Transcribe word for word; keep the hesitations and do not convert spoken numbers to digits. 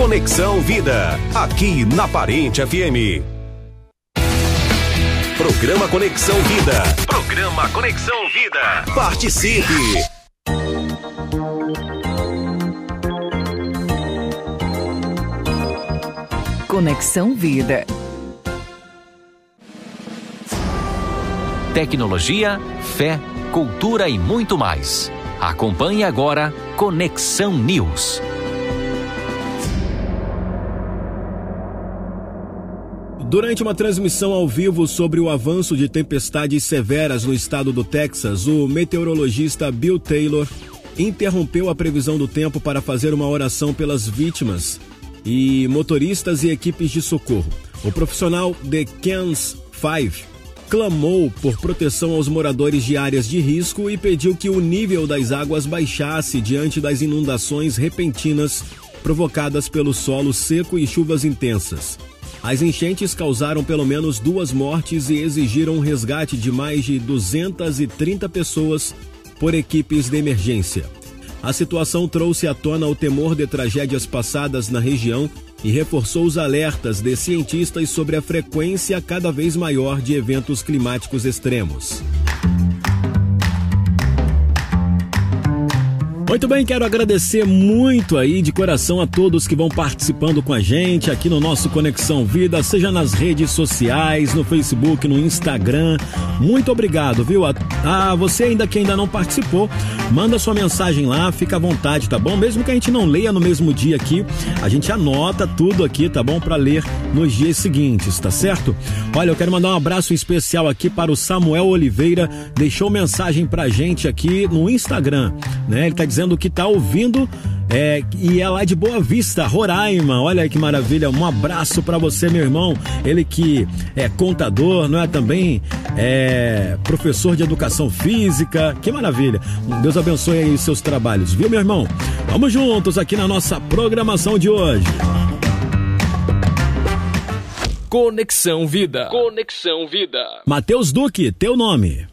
Conexão Vida, aqui na Parente F M. Programa Conexão Vida. Programa Conexão Vida. Participe! Conexão Vida. Tecnologia, fé, cultura e muito mais. Acompanhe agora Conexão News. Durante uma transmissão ao vivo sobre o avanço de tempestades severas no estado do Texas, o meteorologista Bill Taylor interrompeu a previsão do tempo para fazer uma oração pelas vítimas e motoristas e equipes de socorro. O profissional de Cairns Five clamou por proteção aos moradores de áreas de risco e pediu que o nível das águas baixasse diante das inundações repentinas provocadas pelo solo seco e chuvas intensas. As enchentes causaram pelo menos duas mortes e exigiram um resgate de mais de duzentas e trinta pessoas por equipes de emergência. A situação trouxe à tona o temor de tragédias passadas na região e reforçou os alertas de cientistas sobre a frequência cada vez maior de eventos climáticos extremos. Muito bem, quero agradecer muito aí de coração a todos que vão participando com a gente aqui no nosso Conexão Vida, seja nas redes sociais, no Facebook, no Instagram. Muito obrigado, viu? A, a você ainda que ainda não participou, manda sua mensagem lá, fica à vontade, tá bom? Mesmo que a gente não leia no mesmo dia aqui, a gente anota tudo aqui, tá bom? Para ler nos dias seguintes, tá certo? Olha, eu quero mandar um abraço especial aqui para o Samuel Oliveira, deixou mensagem pra gente aqui no Instagram, né? Ele tá dizendo que tá ouvindo é, e é lá de Boa Vista, Roraima. Olha que maravilha, um abraço pra você, meu irmão. Ele que é contador, não é também é professor de educação física. Que maravilha, Deus abençoe aí os seus trabalhos, viu, meu irmão? Vamos juntos aqui na nossa programação de hoje. Conexão Vida. Conexão Vida. Matheus Duque, teu nome?